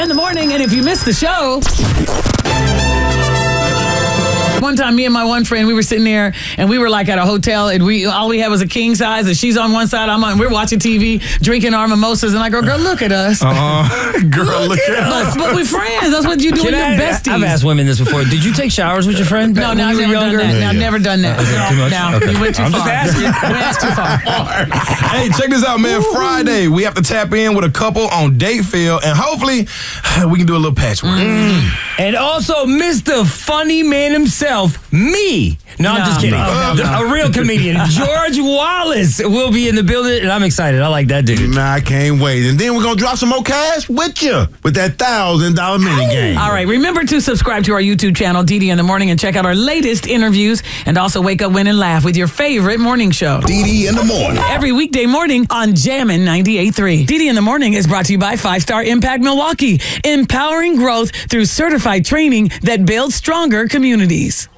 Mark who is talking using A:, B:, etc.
A: In the morning, and if you missed the show... One time, me and my one friend, we were sitting there, and we were like at a hotel, and all we had was a king size, and she's on one side, we're watching TV, drinking our mimosas, and I go, girl, look at us.
B: Girl, look at us.
A: But we're friends. That's what you do with your besties.
C: I've asked women this before. Did you take showers with your friend?
A: No, I've never done that. I've never done that.
C: Too much?
A: No,
C: Okay.
A: we went too
C: I'm
A: far.
C: just asking.
A: We went too far.
B: Hey, check this out, man. Friday, we have to tap in with a couple on Dateville, and hopefully we can do a little patchwork.
C: And also, Mr. Funny Man himself, me. No, I'm just kidding. A real comedian, George Wallace, will be in the building, and I'm excited. I like that dude.
D: Nah, I can't wait. And then we're going to drop some more cash with you with that $1,000 mini game.
A: All right. Remember to subscribe to our YouTube channel, DD in the Morning, and check out our latest interviews. And also wake up, win, and laugh with your favorite morning show.
E: DD in the Morning.
A: Every weekday morning on Jammin' 98.3. DD in the Morning is brought to you by 5-Star Impact Milwaukee, empowering growth through certified training that builds stronger communities.